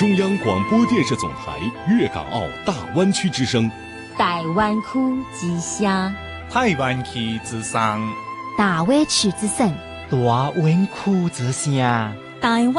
中央广播电视总台粤港澳大湾区之声， 大湾区之声， 台湾区之声， 大湾区之声， 大湾区之声， 大湾